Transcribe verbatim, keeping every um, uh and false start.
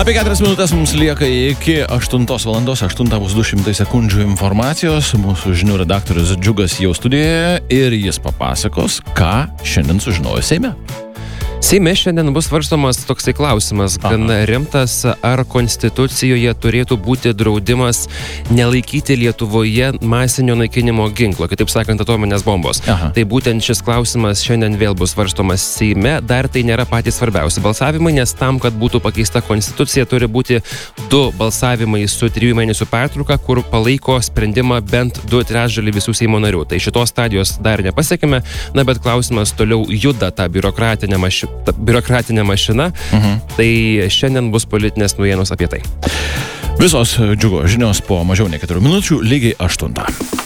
Apie keturias minutės mums lieka iki aštuntos valandos, aštuntą bus du šimtai sekundžių informacijos. Mūsų žinių redaktorius Džiugas jau studijoje ir jis papasakos, ką šiandien sužinojo Seime. Seime šiandien bus svarstomas toksai klausimas, gan Aha. rimtas, ar Konstitucijoje turėtų būti draudimas nelaikyti Lietuvoje masinio naikinimo ginklo, kitaip sakant, atominės bombos. Aha. Tai būtent šis klausimas šiandien vėl bus svarstomas Seime, dar tai nėra patys svarbiausi balsavimai, nes tam, kad būtų pakeista Konstitucija, turi būti du balsavimai su trijų mėnesių pertrauka, kur palaiko sprendimą bent du trečdaliai visų Seimo narių. Tai šitos stadijos dar nepasiekime, na bet klausimas toliau juda tą biurokratinę mašiną. Ta biurokratinė mašina, uh-huh. Tai šiandien bus politinės naujienos apie tai. Visos Džiugo žinios po mažiau nei keturių minučių lygiai aštuntą.